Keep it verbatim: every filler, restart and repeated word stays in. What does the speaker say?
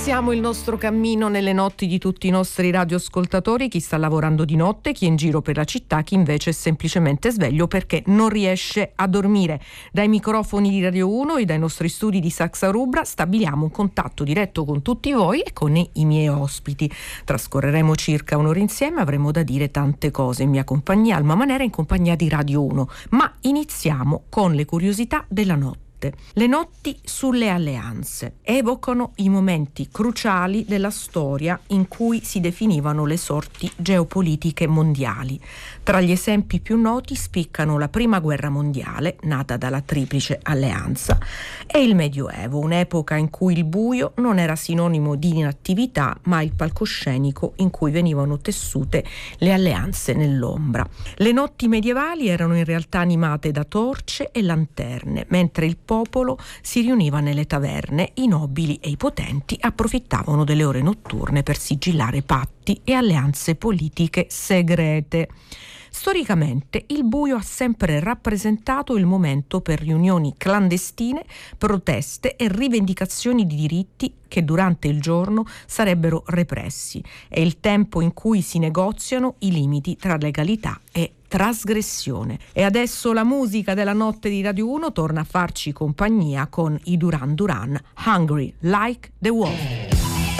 Iniziamo il nostro cammino nelle notti di tutti i nostri radioascoltatori, chi sta lavorando di notte, chi è in giro per la città, chi invece è semplicemente sveglio perché non riesce a dormire. Dai microfoni di Radio uno e dai nostri studi di Saxa Rubra stabiliamo un contatto diretto con tutti voi e con i miei ospiti. Trascorreremo circa un'ora insieme, avremo da dire tante cose in mia compagnia, Alma Manera in compagnia di Radio uno. Ma iniziamo con le curiosità della notte. Le notti sulle alleanze evocano i momenti cruciali della storia in cui si definivano le sorti geopolitiche mondiali. Tra gli esempi più noti spiccano la Prima Guerra Mondiale, nata dalla Triplice Alleanza, e il Medioevo, un'epoca in cui il buio non era sinonimo di inattività, ma il palcoscenico in cui venivano tessute le alleanze nell'ombra. Le notti medievali erano in realtà animate da torce e lanterne, mentre il popolo si riuniva nelle taverne, i nobili e i potenti approfittavano delle ore notturne per sigillare patti e alleanze politiche segrete. Storicamente il buio ha sempre rappresentato il momento per riunioni clandestine, proteste e rivendicazioni di diritti che durante il giorno sarebbero repressi. È il tempo in cui si negoziano i limiti tra legalità e trasgressione. E adesso la musica della notte di Radio uno torna a farci compagnia con i Duran Duran, Hungry Like the Wolf.